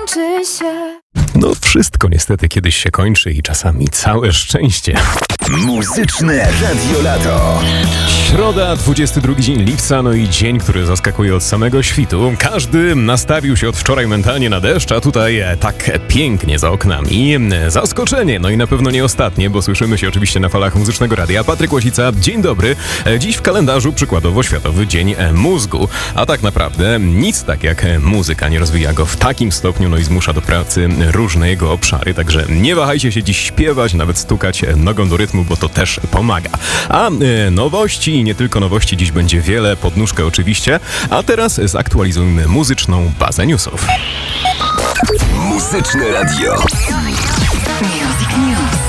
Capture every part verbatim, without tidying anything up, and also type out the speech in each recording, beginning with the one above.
kończy się. No wszystko niestety kiedyś się kończy i czasami całe szczęście. Muzyczne Radio Lato. Środa, dwudziesty drugi dzień lipca, no i dzień, który zaskakuje od samego świtu. Każdy nastawił się od wczoraj mentalnie na deszcz, a tutaj tak pięknie za oknami. Zaskoczenie, no i na pewno nie ostatnie, bo słyszymy się oczywiście na falach Muzycznego Radia. Patryk Łosica, dzień dobry. Dziś w kalendarzu przykładowo Światowy Dzień Mózgu. A tak naprawdę nic tak jak muzyka nie rozwija go w takim stopniu, no i zmusza do pracy różne jego obszary. Także nie wahajcie się dziś śpiewać, nawet stukać nogą do rytmu, bo to też pomaga. A e, nowości i nie tylko nowości dziś będzie wiele, pod nóżkę oczywiście. A teraz zaktualizujmy muzyczną bazę newsów. Muzyczne Radio. Music News.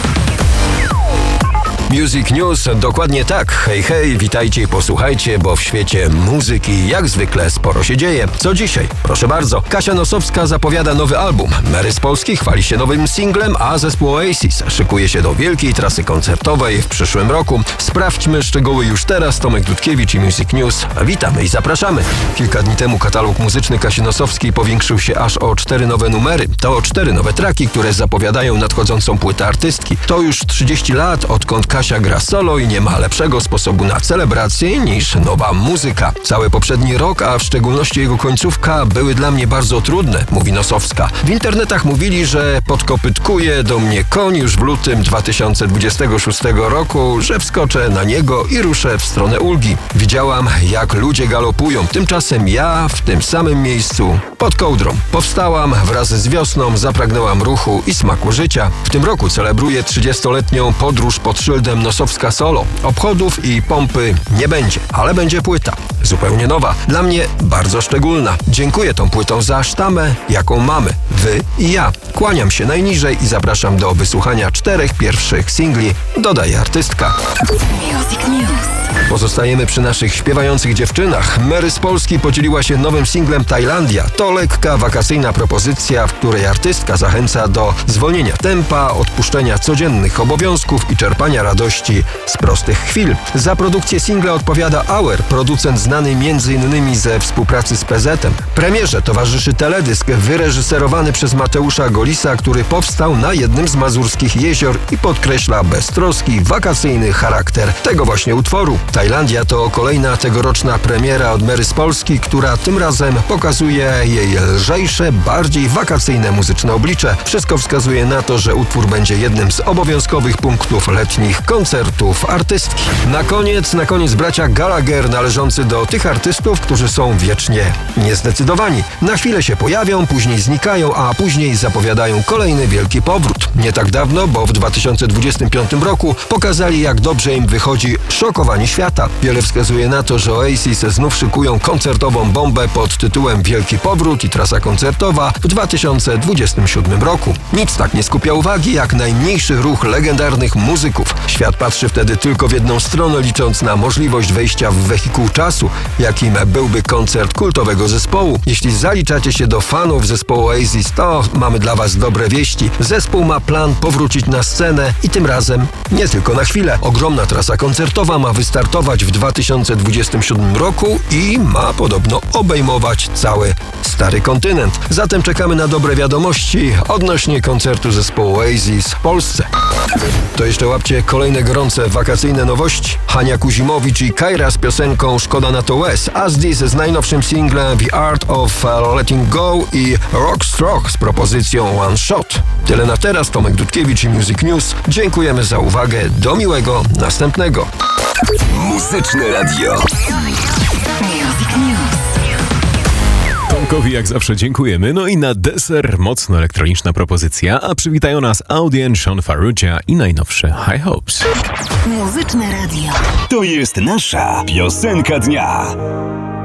Music News, dokładnie tak. Hej, hej, witajcie i posłuchajcie, bo w świecie muzyki jak zwykle sporo się dzieje. Co dzisiaj? Proszę bardzo. Kasia Nosowska zapowiada nowy album. Mary z Polski chwali się nowym singlem, a zespół Oasis szykuje się do wielkiej trasy koncertowej w przyszłym roku. Sprawdźmy szczegóły już teraz. Tomek Dudkiewicz i Music News. Witamy i zapraszamy. Kilka dni temu katalog muzyczny Kasi Nosowskiej powiększył się aż o cztery nowe numery. To cztery nowe traki, które zapowiadają nadchodzącą płytę artystki. To już trzydzieści lat, odkąd Kasia Kasia gra solo i nie ma lepszego sposobu na celebrację niż nowa muzyka. Cały poprzedni rok, a w szczególności jego końcówka, były dla mnie bardzo trudne, mówi Nosowska. W internetach mówili, że podkopytkuje do mnie koń już w lutym dwa tysiące dwudziestego szóstego roku, że wskoczę na niego i ruszę w stronę ulgi. Widziałam, jak ludzie galopują, tymczasem ja w tym samym miejscu, pod kołdrą. Powstałam wraz z wiosną, zapragnęłam ruchu i smaku życia. W tym roku celebruję trzydziestoletnią podróż pod szyldem Nosowska solo. Obchodów i pompy nie będzie, ale będzie płyta. Zupełnie nowa. Dla mnie bardzo szczególna. Dziękuję tą płytą za sztamę, jaką mamy. Wy i ja. Kłaniam się najniżej i zapraszam do wysłuchania czterech pierwszych singli, dodaje artystka. Music News. Pozostajemy przy naszych śpiewających dziewczynach. Mary z Polski podzieliła się nowym singlem Tajlandia. To lekka, wakacyjna propozycja, w której artystka zachęca do zwolnienia tempa, odpuszczenia codziennych obowiązków i czerpania radości z prostych chwil. Za produkcję singla odpowiada Auer, producent znany między innymi ze współpracy z P Z-em. Premierze towarzyszy teledysk wyreżyserowany przez Mateusza Golisa, który powstał na jednym z mazurskich jezior i podkreśla beztroski, wakacyjny charakter tego właśnie utworu. Tajlandia to kolejna tegoroczna premiera od Mary z Polski, która tym razem pokazuje jej lżejsze, bardziej wakacyjne muzyczne oblicze. Wszystko wskazuje na to, że utwór będzie jednym z obowiązkowych punktów letnich koncertów artystki. Na koniec, na koniec bracia Gallagher, należący do tych artystów, którzy są wiecznie niezdecydowani. Na chwilę się pojawią, później znikają, a później zapowiadają kolejny wielki powrót. Nie tak dawno, bo w dwa tysiące dwudziestym piątym roku pokazali, jak dobrze im wychodzi Szokowanie świata. Wiele wskazuje na to, że Oasis znów szykują koncertową bombę pod tytułem Wielki Powrót i trasa koncertowa w dwa tysiące dwudziestym siódmym roku. Nic tak nie skupia uwagi jak najmniejszy ruch legendarnych muzyków. Świat patrzy wtedy tylko w jedną stronę, licząc na możliwość wejścia w wehikuł czasu, jakim byłby koncert kultowego zespołu. Jeśli zaliczacie się do fanów zespołu Oasis, to mamy dla was dobre wieści. Zespół ma plan powrócić na scenę i tym razem nie tylko na chwilę. Ogromna trasa koncertowa ma wystartować w dwa tysiące dwudziestym siódmym roku i ma podobno obejmować cały stary kontynent. Zatem czekamy na dobre wiadomości odnośnie koncertu zespołu Oasis w Polsce. To jeszcze łapcie kolejne gorące wakacyjne nowości. Hania Kuzimowicz i Kajra z piosenką Szkoda na to łez, Asdis z najnowszym singlem The Art of Letting Go i Rockstroke z propozycją One Shot. Tyle na teraz. Tomek Dudkiewicz i Music News. Dziękujemy za uwagę. Do miłego następnego. Muzyczne Radio. Music News. Tomkowi jak zawsze dziękujemy. No i na deser mocno elektroniczna propozycja, a przywitają nas Audien, Sean Farrugia i najnowszy High Hopes. Muzyczne Radio. To jest nasza piosenka dnia.